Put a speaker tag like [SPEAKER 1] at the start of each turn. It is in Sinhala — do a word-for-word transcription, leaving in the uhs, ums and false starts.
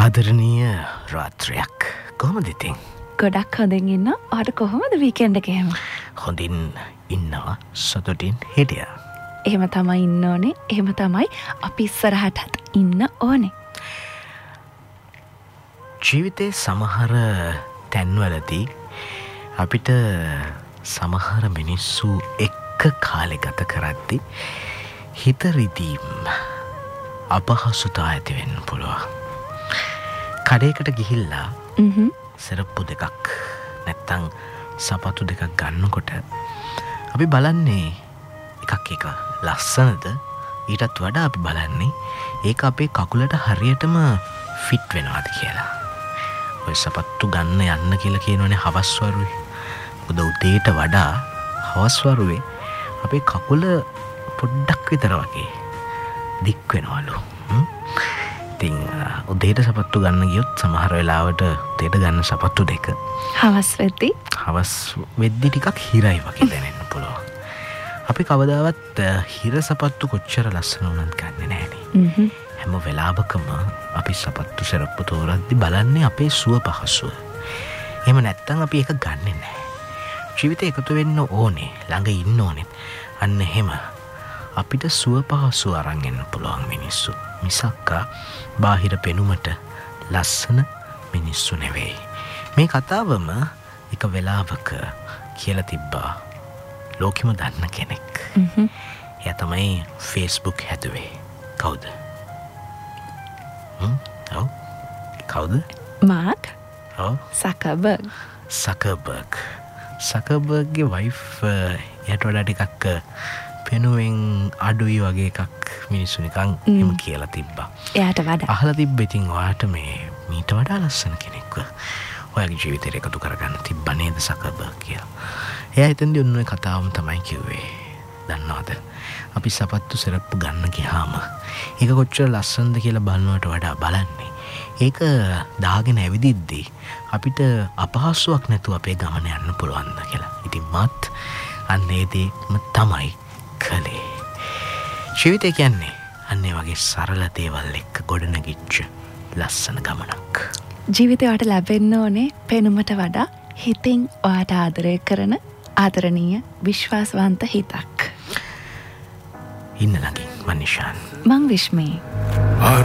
[SPEAKER 1] ආදරණීය රාත්‍රියක් කොහොමද ඉතින්?
[SPEAKER 2] ගොඩක් හොඳින් ඉන්න. ඔයාට කොහොමද වීකෙන්ඩ් එක එහෙම?
[SPEAKER 1] හොඳින් ඉන්නවා සතුටින් හිටියා.
[SPEAKER 2] එහෙම තමයි ඉන්න ඕනේ. එහෙම තමයි අපි ඉස්සරහටත් ඉන්න ඕනේ.
[SPEAKER 1] ජීවිතේ සමහර තැන්වලදී අපිට සමහර මිනිස්සු එක්ක කාලේ ගත කරද්දී හිත රිදීම් අපහසුතා ඇති වෙන්න පුළුවන්. කඩේකට ගිහිල්ලා සරප්පු දෙකක් නැත්තං සපත්තු දෙකක් ගන්නකොට අපි බලන්නේ එකක් එක ලස්සනද ඊටත් වඩා අපි බලන්නේ ඒක අපේ කකුලට හරියටම ෆිට් වෙනවාද කියලා. ඔය සපත්තු ගන්න යන්න කියලා කියනවනේ හවස් වරුවේ. මොකද උදේට වඩා හවස් වරුවේ අපේ කකුල පොඩ්ඩක් විතර වගේ දික් වෙනවලු. ඉතින් උදේට සපත්තු ගන්න ගියොත් සමහර වෙලාවට උදේට ගන්න සපත්තු දෙක
[SPEAKER 2] හවස් වෙද්දි
[SPEAKER 1] හවස් වෙද්දි ටිකක් හිරයි වගේ දැනෙන්න පුළුවන්. අපි කවදාවත් හිර සපත්තු කොච්චර ලස්සන වුණත් ගන්නෙ නෑනේ. හැම වෙලාවකම අපි සපත්තු සරප්පු තෝරද්දි බලන්නේ අපේ සුව පහසුව. එහෙම නැත්තම් අපි ඒක ගන්නෙ නෑ. ජීවිතේ එකතු වෙන්න ඕනේ, ළඟ ඉන්න ඕනේ. අන්න එහෙම අපිට සුව පහසුව අරන් එන්න පුළුවන් මිනිස්සු. මිසක් බාහිර පෙනුමට ලස්සන මිනිස්සු නෙවෙයි. මේ කතාවම එක වෙලාවක කියලා තිබ්බා ලෝකෙම දන්න කෙනෙක්. එයා තමයි Facebook හැදුවේ. කවුද? හ්ම්? ඔව්. කවුද?
[SPEAKER 2] මාක්
[SPEAKER 1] ඔව්.
[SPEAKER 2] සකර්බර්ග්.
[SPEAKER 1] සකර්බර්ග්. සකර්බර්ග්ගේ වයිෆ් එයාට වඩා ටිකක් පෙනුවෙන් අඩුයි වගේ එකක් මිනිස්සු නිකන් එහෙම කියලා තිබ්බා.
[SPEAKER 2] එයාට වඩා
[SPEAKER 1] අහලා තිබ්බ ඉතින් ඔයාට මේ මීට වඩා ලස්සන කෙනෙක්ව ඔයාගේ ජීවිතේට එකතු කරගන්න තිබ්බ නේද සකර්බර්ග් කියලා. එයා හිතන්නේ ඔන්න ඔය කතාවම තමයි කිව්වේ. දන්නවද? අපි සපත්තු සරප්පු ගන්න ගියාම ඒක කොච්චර ලස්සනද කියලා බලනවට වඩා බලන්නේ ඒක දාගෙන ඇවිදිද්දී අපිට අපහසුයක් නැතුව අපේ ගමන යන්න පුළුවන්ද කියලා. ඉතින් මත් අන්න ඒ දේම තමයි කලේ. ජීවිතය කියන්නේ අන්නේ වගේ සරල දේවල් එක්ක ගොඩනැගිච්ච ලස්සන ගමනක්.
[SPEAKER 2] ජීවිතේ ඔයාට ලැබෙන්න ඕනේ පෙනුමට වඩා හිතින් ඔයාට ආදරය කරන ආදරණීය විශ්වාසවන්ත හිතක්.
[SPEAKER 1] ඉන්න ළඟින් මන් නිශාන්.
[SPEAKER 2] මං විශ්මී.